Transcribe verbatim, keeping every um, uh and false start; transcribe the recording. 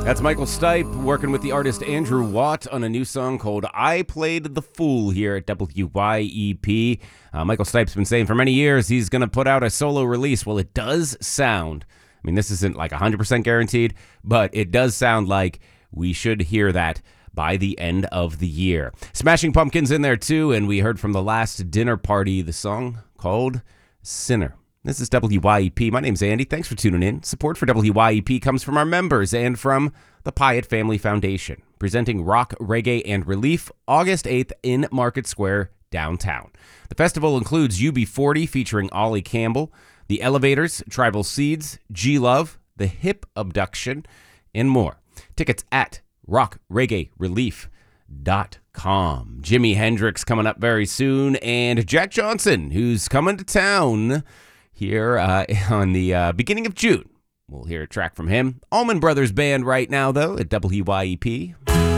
That's Michael Stipe working with the artist Andrew Watt on a new song called I Played the Fool here at W Y E P. Uh, Michael Stipe's been saying for many years he's going to put out a solo release. Well, it does sound, I mean, this isn't like one hundred percent guaranteed, but it does sound like we should hear that by the end of the year. Smashing Pumpkins in there too, and we heard from The Last Dinner Party the song called Sinner. This is W Y E P. My name's Andy. Thanks for tuning in. Support for W Y E P comes from our members and from the Pyatt Family Foundation, presenting Rock, Reggae, and Relief August eighth in Market Square, downtown. The festival includes U B forty featuring Ollie Campbell, The Elevators, Tribal Seeds, G-Love, The Hip Abduction, and more. Tickets at rock reggae relief dot com. Jimi Hendrix coming up very soon, and Jack Johnson, who's coming to town here uh, on the uh, beginning of June. We'll hear a track from him. Allman Brothers Band right now, though, at W Y E P.